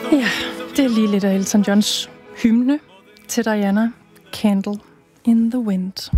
Ja, det er lige lidt af Elton Johns hymne til Diana, Candle in the Wind.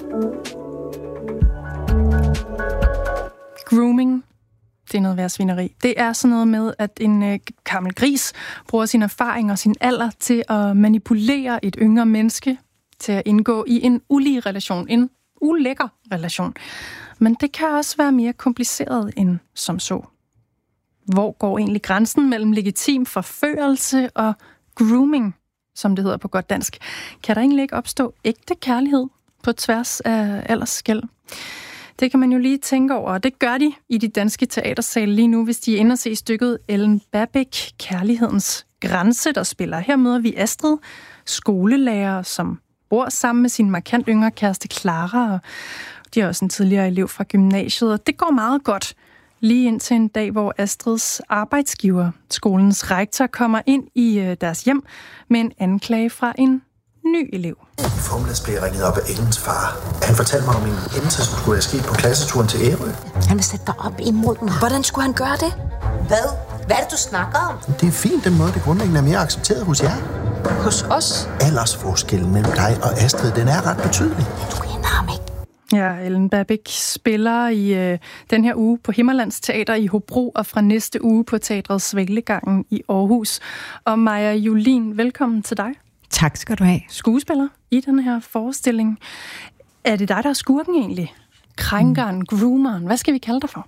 Grooming, det er noget værd svineri. Det er sådan noget med, at en gammel gris bruger sin erfaring og sin alder til at manipulere et yngre menneske til at indgå i en ulige relation, en ulækker relation. Men det kan også være mere kompliceret end som så. Hvor går egentlig grænsen mellem legitim forførelse og grooming, som det hedder på godt dansk? Kan der egentlig ikke opstå ægte kærlighed på tværs af aldersskel? Det kan man jo lige tænke over, og det gør de i de danske teatersale lige nu, hvis de er inde og se stykket Ellen Babic, Kærlighedens Grænse, der spiller. Her møder vi Astrid, skolelærer, som bor sammen med sin markant yngre kæreste Clara, og de er også en tidligere elev fra gymnasiet, og det går meget godt. Lige indtil en dag, hvor Astrids arbejdsgiver, skolens rektor, kommer ind i deres hjem med en anklage fra en ny elev. I formiddags blev jeg ringet op af Ellens far. Han fortalte mig om en hændelse, som skulle have sket på klasseturen til Ærø. Han vil sætte dig op imod mig. Hvordan skulle han gøre det? Hvad? Hvad er det, du snakker om? Det er fint, den måde det grundlæggende er mere accepteret hos jer. Hos os? Aldersforskellen mellem dig og Astrid, den er ret betydelig. Du kender ham ikke. Ja, Ellen Babic spiller i den her uge på Himmerlands Teater i Hobro, og fra næste uge på Teatret Svalegangen i Aarhus. Og Maja Julin, velkommen til dig. Tak skal du have. Skuespiller i den her forestilling. Er det dig, der er skurken egentlig? Krænkeren, groomeren, hvad skal vi kalde dig for?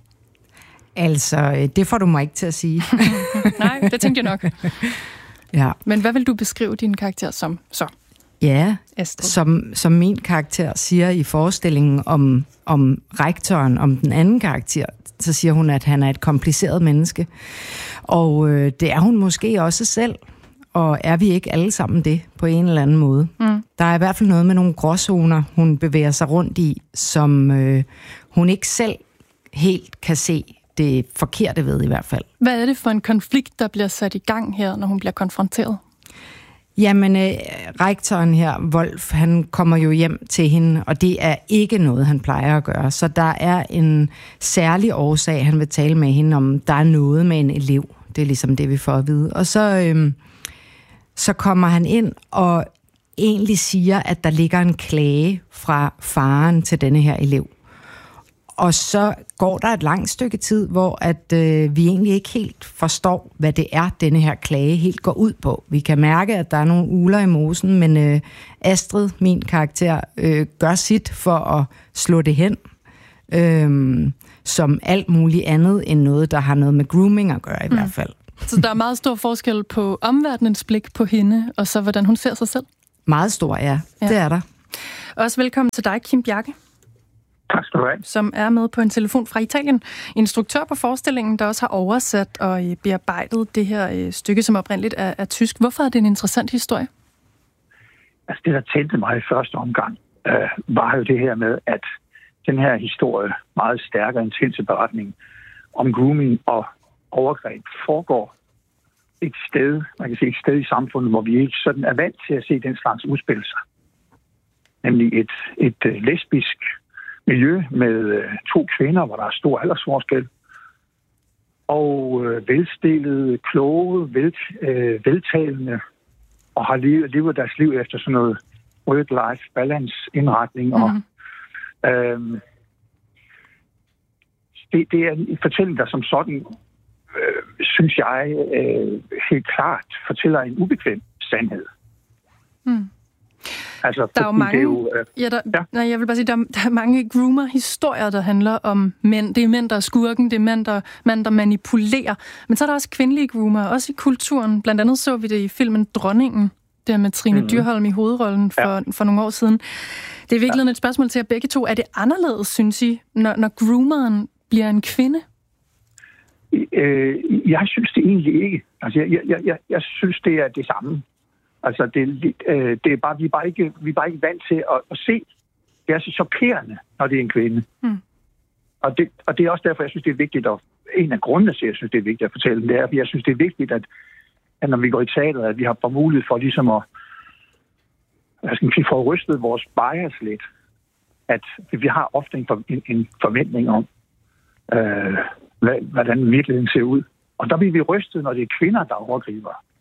Altså, det får du mig ikke til at sige. Nej, det tænkte jeg nok. Ja. Men hvad vil du beskrive din karakter som så? Ja, som min karakter siger i forestillingen om rektoren, om den anden karakter, så siger hun, at han er et kompliceret menneske. Og det er hun måske også selv. Og er vi ikke alle sammen det på en eller anden måde? Mm. Der er i hvert fald noget med nogle gråzoner, hun bevæger sig rundt i, som hun ikke selv helt kan se det forkerte ved i hvert fald. Hvad er det for en konflikt, der bliver sat i gang her, når hun bliver konfronteret? Jamen, rektoren her, Wolf, han kommer jo hjem til hende, og det er ikke noget, han plejer at gøre. Så der er en særlig årsag, han vil tale med hende om, der er noget med en elev. Det er ligesom det, vi får at vide. Og så kommer han ind og egentlig siger, at der ligger en klage fra faren til denne her elev. Og så går der et langt stykke tid, hvor at vi egentlig ikke helt forstår, hvad det er, denne her klage helt går ud på. Vi kan mærke, at der er nogle uler i mosen, men Astrid, min karakter, gør sit for at slå det hen, som alt muligt andet end noget, der har noget med grooming at gøre i hvert fald. Så der er meget stor forskel på omverdenens blik på hende, og så hvordan hun ser sig selv? Meget stor, ja. Det er der. Også velkommen til dig, Kim Bjarke. Tak skal du have. Som er med på en telefon fra Italien. Instruktør på forestillingen, der også har oversat og bearbejdet det her stykke, som oprindeligt er tysk. Hvorfor er det en interessant historie? Altså det, der tændte mig i første omgang, var jo det her med, at den her historie, meget stærk og intens beretning om grooming og overgreb, foregår et sted, man kan sige et sted i samfundet, hvor vi ikke sådan er vant til at se den slags udspille sig. Nemlig et lesbisk miljø med 2 kvinder, hvor der er stor aldersforskel, og velstillede, kloge, veltalende, og har levet deres liv efter sådan noget work-life balance indretning. Og det er en fortælling, der som sådan, synes jeg, helt klart fortæller en ubekvem sandhed. Mm. Altså, der er jo mange, jeg vil bare sige, der er mange groomer-historier, der handler om mænd. Det er mænd, der er skurken, det er mænd, der manipulerer. Men så er der også kvindelige groomer, også i kulturen. Blandt andet så vi det i filmen Dronningen, der med Trine Dyrholm i hovedrollen for nogle år siden. Det er virkelig et spørgsmål til jer begge to. Er det anderledes, synes I, når groomeren bliver en kvinde? Jeg synes det egentlig ikke. Altså, jeg synes, det er det samme. Altså, det er bare, vi er bare ikke vant til at se. Det er så chokerende, når det er en kvinde. Mm. Og det er også derfor, jeg synes, det er vigtigt, og en af grundene til, jeg synes, det er vigtigt at fortælle, det er, at jeg synes, det er vigtigt, at når vi går i teateret, at vi har mulighed for ligesom at få rystet vores bias lidt. At vi har ofte en forventning om, hvordan virkeligheden ser ud. Og der bliver vi rystet, når det er kvinder, der overgriber.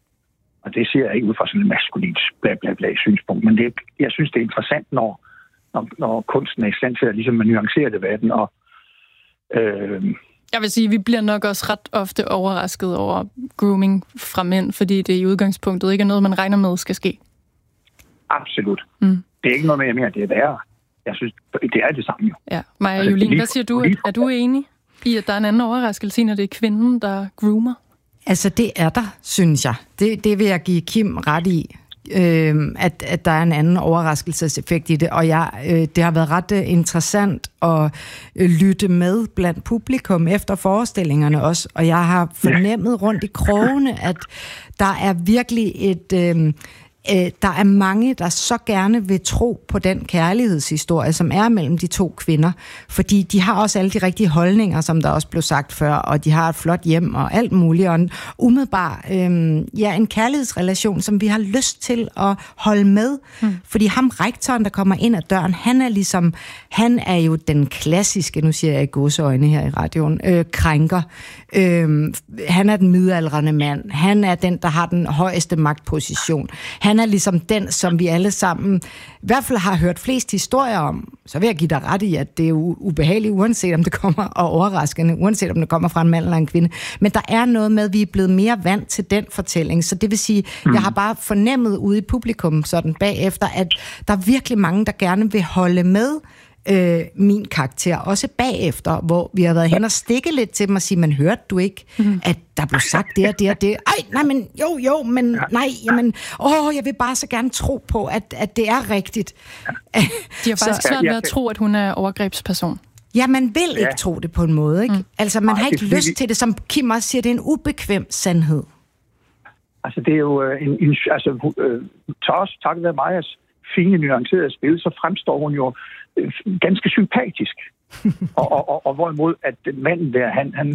Og det siger jeg ikke ud fra sådan en maskulint synspunkt, men jeg synes, det er interessant, når kunsten er i stand til at ligesom nuancere debatten. Og, Jeg vil sige, at vi bliver nok også ret ofte overrasket over grooming fra mænd, fordi det i udgangspunktet ikke er noget, man regner med skal ske. Absolut. Det er ikke noget mere, det er værre. Jeg synes, det er det samme jo. Ja. Maja Julin, hvad siger du? Er du enig i, at der er en anden overraskelse, når det er kvinden, der groomer? Altså, det er der, synes jeg. Det vil jeg give Kim ret i, at der er en anden overraskelseseffekt i det. Og det har været ret interessant at lytte med blandt publikum efter forestillingerne også. Og jeg har fornemmet rundt i krogene, at der er virkelig der er mange, der så gerne vil tro på den kærlighedshistorie, som er mellem de to kvinder, fordi de har også alle de rigtige holdninger, som der også blev sagt før, og de har et flot hjem og alt muligt, og umiddelbart en kærlighedsrelation, som vi har lyst til at holde med, fordi ham rektoren, der kommer ind ad døren, han er jo den klassiske, nu siger jeg i gåseøjne her i radioen, krænker. Han er den midaldrende mand, han er den, der har den højeste magtposition. Han er ligesom den, som vi alle sammen i hvert fald har hørt flest historier om. Så vil jeg give dig ret i, at det er ubehageligt, uanset om det kommer, og overraskende, uanset om det kommer fra en mand eller en kvinde. Men der er noget med, at vi er blevet mere vant til den fortælling. Så det vil sige, jeg har bare fornemmet ude i publikum sådan bagefter, at der er virkelig mange, der gerne vil holde med min karakter, også bagefter, hvor vi har været hen og stikke lidt til dem og sige, men hørte du ikke, at der blev sagt det og det og det? Ej, nej, men jo, men nej, jamen, jeg vil bare så gerne tro på, at det er rigtigt. De har faktisk svært ved at tro, at hun er overgrebsperson. Ja, man vil ikke tro det på en måde, ikke? Altså, man har ikke lyst til det, som Kim også siger, det er en ubekvem sandhed. Altså, det er jo takket være Majas fine, nuancerede spil, så fremstår hun jo ganske sympatisk. og hvorimod, at manden der,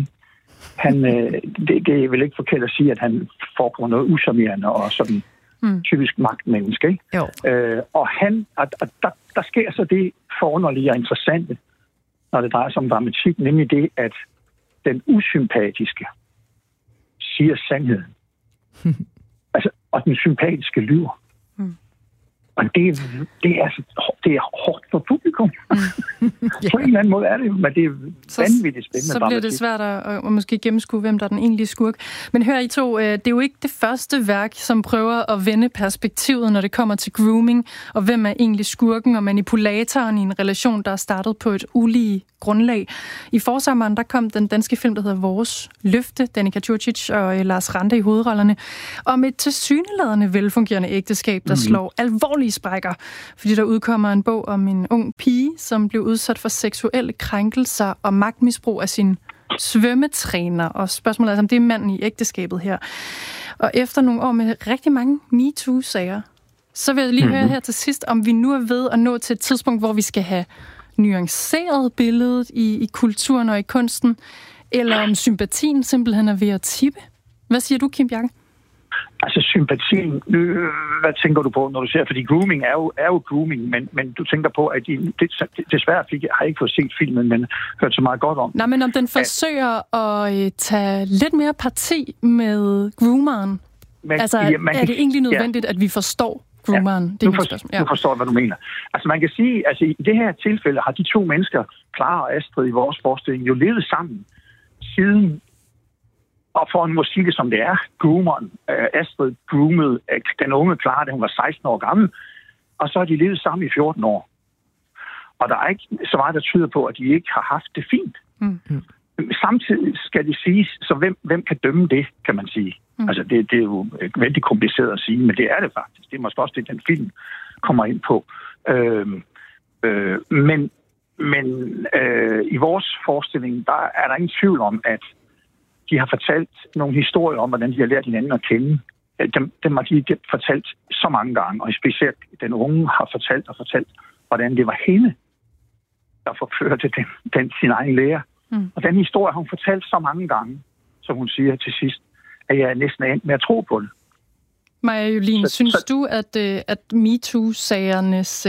det er vel ikke forkert at sige, at han foregår noget usammerende og sådan typisk magtmenneske, ikke? Jo. Og der sker så det forunderlige og interessante, når det drejer sig om dramatik, nemlig det, at den usympatiske siger sandheden. Altså, og den sympatiske lyver. Og det er hårdt for publikum. På en eller anden måde er det jo, men det er vanvittigt spændende. Så bliver det svært at måske gennemskue, hvem der er den egentlige skurk. Men hør I to, det er jo ikke det første værk, som prøver at vende perspektivet, når det kommer til grooming, og hvem er egentlig skurken og manipulatoren i en relation, der er startet på et ulige grundlag. I forsommeren, der kom den danske film, der hedder Vores Løfte, Danica Curcic og Lars Ranthe i hovedrollerne, om et tilsyneladende velfungerende ægteskab, der slår alvorlige sprækker, fordi der udkommer en bog om en ung pige, som blev udsat for seksuelle krænkelser og magtmisbrug af sin svømmetræner. Og spørgsmålet er, om det er manden i ægteskabet her. Og efter nogle år med rigtig mange MeToo-sager, så vil jeg lige høre her til sidst, om vi nu er ved at nå til et tidspunkt, hvor vi skal have nuanceret billedet i kulturen og i kunsten, eller om sympatien simpelthen er ved at tippe. Hvad siger du, Kim Bjarke? Altså sympatien, hvad tænker du på, når du ser, fordi grooming er jo grooming, men du tænker på, at desværre har jeg ikke fået set filmen, men hørt så meget godt om. Nej, men om den forsøger at tage lidt mere parti med groomeren. Altså, er det egentlig nødvendigt, at vi forstår groomeren? Ja, du forstår, hvad du mener. Altså man kan sige, altså i det her tilfælde har de to mennesker, Clara og Astrid i vores forestilling, jo levet sammen siden. Og for en musik, som det er, groomeren, Astrid groomede den unge Clara, da hun var 16 år gammel, og så har de levet sammen i 14 år. Og der er ikke så meget, der tyder på, at de ikke har haft det fint. Samtidig skal det siges, så hvem kan dømme det, kan man sige. Altså det er jo vældig kompliceret at sige, men det er det faktisk. Det er måske også det, den film kommer ind på. Men i vores forestilling, der er der ingen tvivl om, at de har fortalt nogle historier om, hvordan de har lært hinanden at kende. Dem har de fortalt så mange gange, og specielt den unge har fortalt, hvordan det var hende, der forførte sin egen lærer. Og den historie har hun fortalt så mange gange, som hun siger til sidst, at jeg er næsten endt med at tro på det. Maja Julin, synes du, at MeToo-sagernes,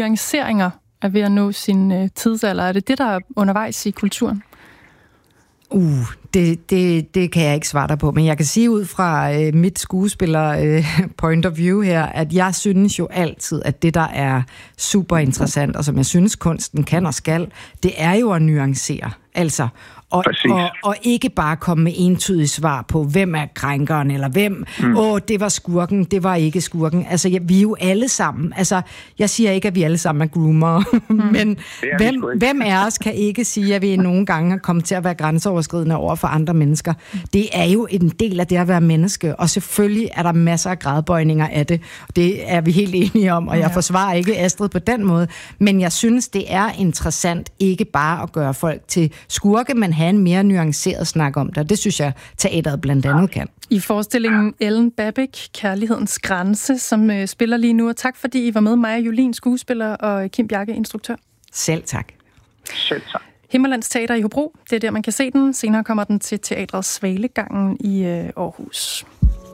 nuanceringer er ved at nå sin tidsalder? Er det det, der er undervejs i kulturen? Det kan jeg ikke svare dig på, men jeg kan sige ud fra mit skuespiller point of view her, at jeg synes jo altid, at det, der er super interessant, og som jeg synes, kunsten kan og skal, det er jo at nuancere. Altså, og ikke bare komme med entydige svar på, hvem er krænkeren, eller hvem, det var skurken, det var ikke skurken. Altså, vi er jo alle sammen, altså, jeg siger ikke, at vi alle sammen er groomere, men hvem af os kan ikke sige, at vi nogle gange er kommet til at være grænseoverskridende over for andre mennesker. Det er jo en del af det at være menneske, og selvfølgelig er der masser af gradbøjninger af det. Det er vi helt enige om, og jeg forsvarer ikke Astrid på den måde, men jeg synes, det er interessant ikke bare at gøre folk til skurke, men have en mere nuanceret snak om det. Det synes jeg, teateret blandt andet kan. I forestillingen Ellen Babic, Kærlighedens Grænse, som spiller lige nu. Og tak fordi I var med, Maja Julin, skuespiller, og Kim Bjarke, instruktør. Selv tak. Selv tak. Himmerlands Teater i Hobro, det er der, man kan se den. Senere kommer den til Teatret Svalegangen i Aarhus.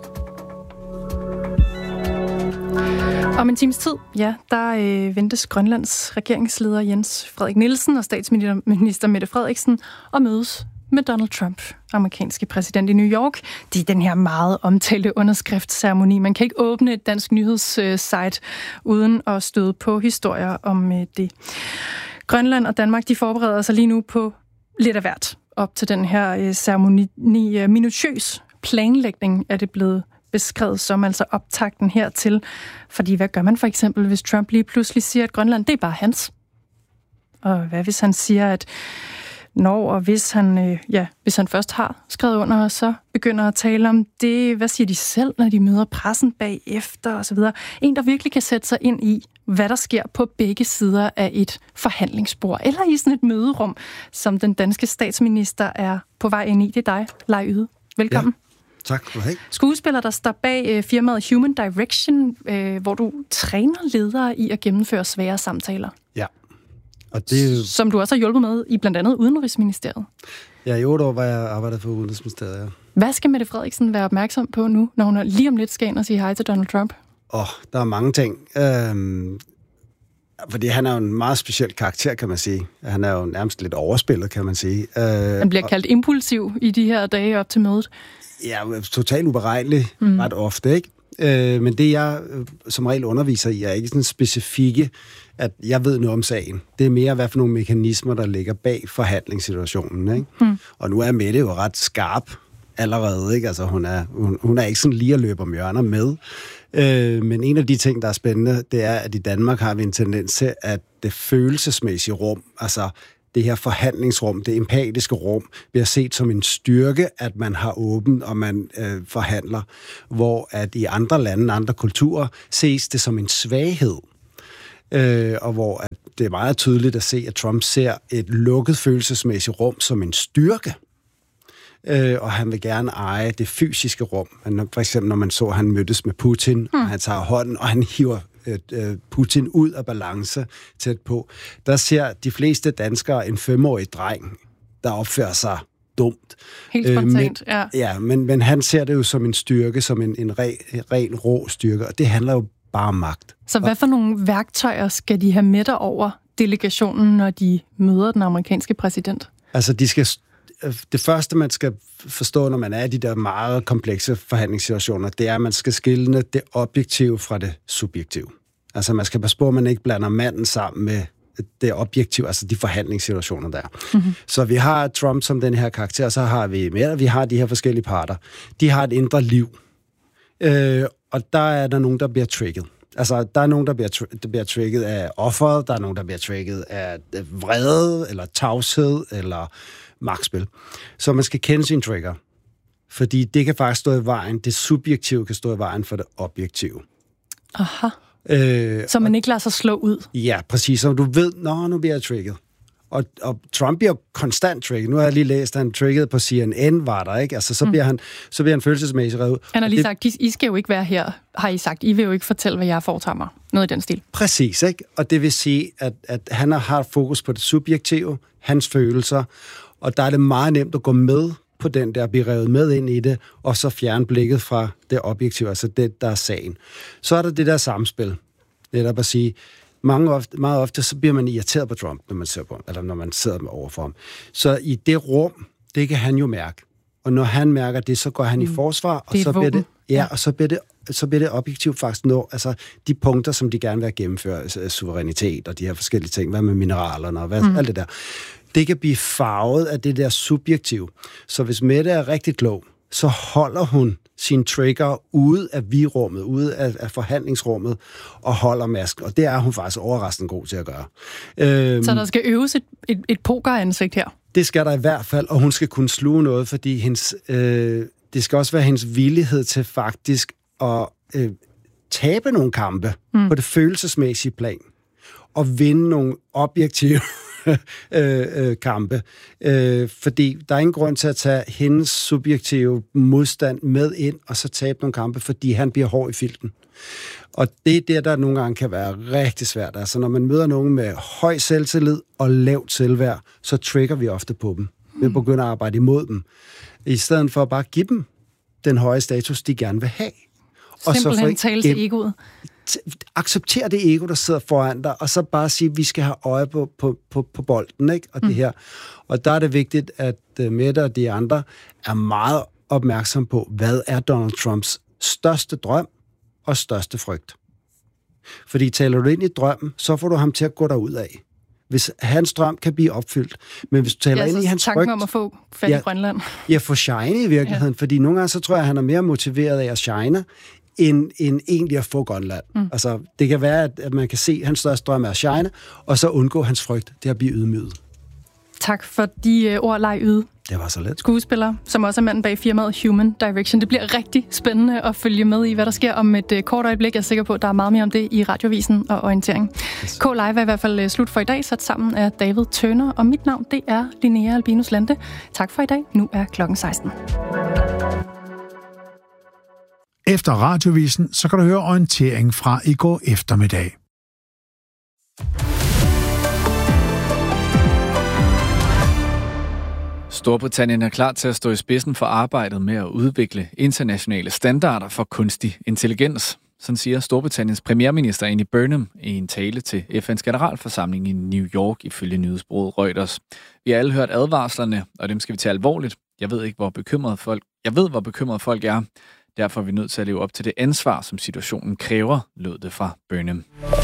Om en times tid, der ventes Grønlands regeringsleder Jens Frederik Nielsen og statsminister Mette Frederiksen at mødes med Donald Trump, amerikanske præsident i New York. Det er den her meget omtalte underskriftsceremoni. Man kan ikke åbne et dansk nyhedssite uden at støde på historier om det. Grønland og Danmark, de forbereder sig lige nu på lidt af hvert op til den her ceremoni. Minutiøs planlægning er det blevet beskrevet som, altså optakten hertil. Fordi hvad gør man for eksempel, hvis Trump lige pludselig siger, at Grønland, det er bare hans? Og hvad hvis han siger, at hvis han først har skrevet under, og så begynder at tale om det, hvad siger de selv, når de møder pressen bagefter osv. En, der virkelig kan sætte sig ind i, hvad der sker på begge sider af et forhandlingsbord, eller i sådan et møderum, som den danske statsminister er på vej ind i. Det er dig, Lej Yde. Velkommen. Ja. Tak skal du have. Skuespiller, der står bag firmaet Human Direction, hvor du træner ledere i at gennemføre svære samtaler. Ja. Og det... Som du også har hjulpet med i blandt andet Udenrigsministeriet. Ja, i 8 år var jeg arbejdet for Udenrigsministeriet, ja. Hvad skal Mette Frederiksen være opmærksom på nu, når hun lige om lidt skal ind og sige hej til Donald Trump? Der er mange ting. Fordi han er jo en meget speciel karakter, kan man sige. Han er jo nærmest lidt overspillet, kan man sige. Han bliver kaldt impulsiv i de her dage op til mødet. Ja, totalt uberegnelig ret ofte, ikke? Men det, jeg som regel underviser i, er ikke sådan specifikke, at jeg ved noget om sagen. Det er mere, hvad for nogle mekanismer, der ligger bag forhandlingssituationen, ikke? Og nu er Mette jo ret skarp allerede, ikke? Altså, hun er ikke sådan lige at løbe om hjørner med. Men en af de ting, der er spændende, det er, at i Danmark har vi en tendens til, at det følelsesmæssige rum, altså det her forhandlingsrum, det empatiske rum, bliver set som en styrke, at man har åbent, og man forhandler, hvor at i andre lande, andre kulturer, ses det som en svaghed. Og hvor at det er meget tydeligt at se, at Trump ser et lukket følelsesmæssigt rum som en styrke. Og han vil gerne eje det fysiske rum. For eksempel, når man så, at han mødtes med Putin, og han tager hånden, og han hiver Putin ud af balance tæt på. Der ser de fleste danskere en 5-årig dreng, der opfører sig dumt. Helt spontant, ja. Ja, men han ser det jo som en styrke, som en ren rå styrke, og det handler jo bare om magt. Så hvad for nogle værktøjer skal de have med der over delegationen, når de møder den amerikanske præsident? Altså, det første, man skal forstå, når man er i de der meget komplekse forhandlingssituationer, det er, at man skal skelne det objektive fra det subjektive. Altså, man skal passe på, at man ikke blander manden sammen med det objektive, altså de forhandlingssituationer der. Mm-hmm. Så vi har Trump som den her karakter, og så har vi har de her forskellige parter. De har et indre liv. Og der er der nogen, der bliver trigget. Altså, der er nogen, der bliver trigget af offeret, der er nogen, der bliver trigget af vrede, eller tavshed, eller magtspil. Så man skal kende sin trigger. Fordi det kan faktisk stå i vejen, det subjektive kan stå i vejen for det objektive. Aha. Så man ikke lader sig slå ud. Ja, præcis. Så du ved, nu bliver jeg trigget. Og Trump bliver konstant trigget. Nu har jeg lige læst, at han trigget på CNN, var der, ikke? Altså, så bliver han følelsesmæssigt revet. Han har lige sagt, I skal jo ikke være her, har I sagt. I vil jo ikke fortælle, hvad jeg foretager mig. Noget i den stil. Præcis, ikke? Og det vil sige, at han har fokus på det subjektive, hans følelser, og der er det meget nemt at gå med på den der, blive revet med ind i det, og så fjerne blikket fra det objektive, altså det, der er sagen. Så er der det der samspil. Netop at sige, meget ofte, så bliver man irriteret på Trump, når man ser på ham, eller når man sidder overfor ham. Så i det rum, det kan han jo mærke. Og når han mærker det, så går han i forsvar, og så bliver det, og så bliver det objektivt faktisk altså de punkter, som de gerne vil have gennemført, suverænitet og de her forskellige ting, hvad med mineralerne og alt det der. Det kan blive farvet af det der subjektiv. Så hvis Mette er rigtig klog, så holder hun sin trigger ude af vi-rummet, ude af forhandlingsrummet, og holder masken. Og det er hun faktisk overraskende god til at gøre. Så der skal øves et pokeransigt her? Det skal der i hvert fald, og hun skal kunne sluge noget, fordi det skal også være hendes villighed til faktisk at tabe nogle kampe på det følelsesmæssige plan, og vinde nogle objektive kampe. Fordi der er ingen grund til at tage hendes subjektive modstand med ind, og så tabe nogle kampe, fordi han bliver hård i filten. Og det er det, der nogle gange kan være rigtig svært. Altså, når man møder nogen med høj selvtillid og lavt selvværd, så trigger vi ofte på dem. Vi begynder at arbejde imod dem. I stedet for at bare give dem den høje status, de gerne vil have. Simpelthen tale til egoet. Accepter det ego, der sidder foran dig, og så bare sige, at vi skal have øje på bolden, ikke? Og det her. Og der er det vigtigt, at Mette og de andre er meget opmærksom på, hvad er Donald Trumps største drøm og største frygt. Fordi taler du ind i drømmen, så får du ham til at gå derud af. Hvis hans drøm kan blive opfyldt. Men hvis du taler ind i hans frygt... tanken om at få fat i Grønland. Ja, for shine i virkeligheden. Ja. Fordi nogle gange, så tror jeg, at han er mere motiveret af at shine, end egentlig at få Grønland. Altså, det kan være, at man kan se, at hans største drøm er at shine, og så undgå hans frygt, det at blive ydmyget. Tak for de ord, Lej Yde. Det var så let. Skuespiller, som også er manden bag firmaet Human Direction. Det bliver rigtig spændende at følge med i, hvad der sker om et kort øjeblik. Jeg er sikker på, at der er meget mere om det i Radiovisen og Orientering. Yes. K-Live er i hvert fald slut for i dag, sat sammen af David Turner, og mit navn, det er Linnea Albinus Lande. Tak for i dag. Nu er klokken 16. Efter Radiovisen, så kan du høre Orientering fra i går eftermiddag. Storbritannien er klar til at stå i spidsen for arbejdet med at udvikle internationale standarder for kunstig intelligens. Sådan siger Storbritanniens premierminister Andy Burnham i en tale til FN's generalforsamling i New York ifølge nyhedsbureauet Reuters. Vi har alle hørt advarslerne, og dem skal vi tage alvorligt. Jeg ved, hvor bekymrede folk er. Derfor er vi nødt til at leve op til det ansvar, som situationen kræver, lød det fra Burnham.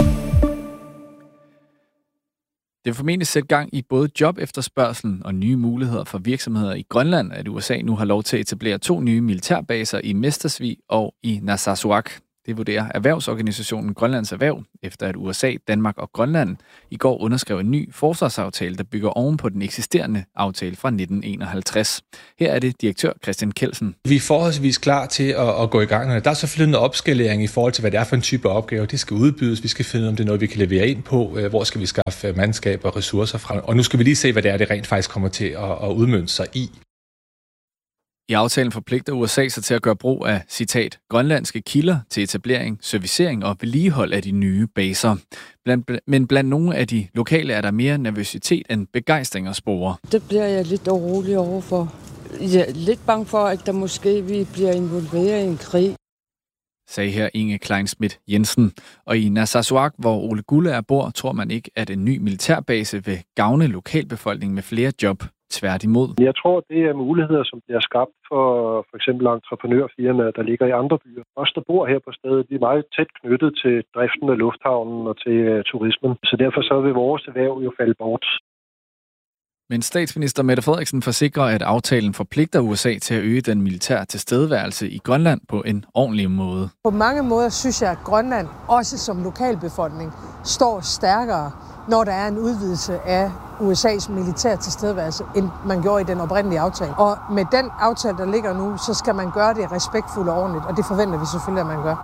Det vil formentlig sætte gang i både jobefterspørgselen og nye muligheder for virksomheder i Grønland, at USA nu har lov til at etablere 2 nye militærbaser i Mestersvig og i Narsarsuaq. Det vurderer erhvervsorganisationen Grønlands Erhverv, efter at USA, Danmark og Grønland i går underskrev en ny forsvarsaftale, der bygger oven på den eksisterende aftale fra 1951. Her er det direktør Christian Kelsen. Vi er forholdsvis klar til at gå i gang. Der er selvfølgelig noget opskalering i forhold til, hvad det er for en type opgave. Det skal udbydes. Vi skal finde, om det er noget, vi kan levere ind på. Hvor skal vi skaffe mandskab og ressourcer fra? Og nu skal vi lige se, hvad det er, det rent faktisk kommer til at udmønte sig i. I aftalen forpligter USA sig til at gøre brug af, citat, grønlandske kilder til etablering, servicering og vedligehold af de nye baser. Men blandt nogle af de lokale er der mere nervøsitet end begejstring at spore. Det bliver jeg lidt urolig overfor. Jeg er lidt bange for, at der måske vi bliver involveret i en krig. Sagde her Inge Kleinsmith Jensen. Og i Narsarsuaq, hvor Ole Gullager bor, tror man ikke, at en ny militærbase vil gavne lokalbefolkningen med flere job. Tværtimod. Jeg tror, det er muligheder, som bliver skabt for eksempel entreprenørfirmaer, der ligger i andre byer. Os, der bor her på stedet, vi er meget tæt knyttet til driften af lufthavnen og til turismen. Så derfor så vil vores erhverv jo falde bort. Men statsminister Mette Frederiksen forsikrer, at aftalen forpligter USA til at øge den militære tilstedeværelse i Grønland på en ordentlig måde. På mange måder synes jeg, at Grønland, også som lokalbefolkning, står stærkere, når der er en udvidelse af USA's militære tilstedeværelse, end man gjorde i den oprindelige aftale. Og med den aftale, der ligger nu, så skal man gøre det respektfuldt og ordentligt, og det forventer vi selvfølgelig, at man gør.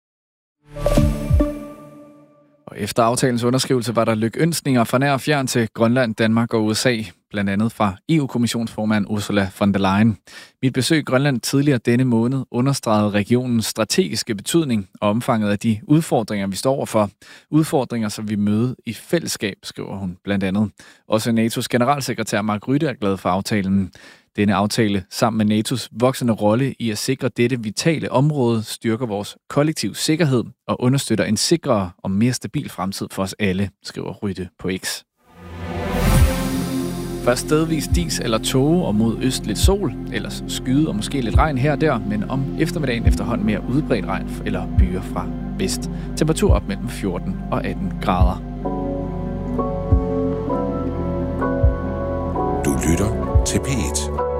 Og efter aftalens underskrivelse var der lykønskninger fra nær og fjern til Grønland, Danmark og USA, blandt andet fra EU-kommissionsformand Ursula von der Leyen. Mit besøg i Grønland tidligere denne måned understregede regionens strategiske betydning og omfanget af de udfordringer, vi står overfor. Udfordringer, som vi møder i fællesskab, skriver hun blandt andet. Også NATO's generalsekretær Mark Rutte er glad for aftalen. Denne aftale, sammen med NATO's voksende rolle i at sikre dette vitale område, styrker vores kollektiv sikkerhed og understøtter en sikrere og mere stabil fremtid for os alle, skriver Rutte på X. Først stedvis dis eller tåge og mod øst lidt sol, ellers skyde og måske lidt regn her og der, men om eftermiddagen efterhånden mere udbredt regn eller byer fra vest. Temperatur op mellem 14 og 18 grader. Du lytter til P1.